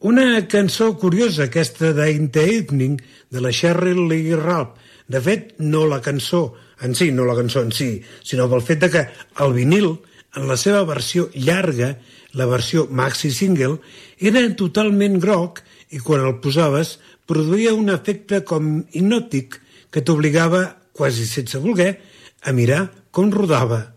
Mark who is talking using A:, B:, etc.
A: Una cançó curiosa, aquesta d'Ain the Evening, de la Sheryl Lee Ralph. De fet, no la cançó en si, sinó pel fet que el vinil, en la seva versió llarga, la versió maxi single, era totalment groc i quan el posaves produïa un efecte com hipnòtic que t'obligava, quasi sense voler, a mirar com rodava.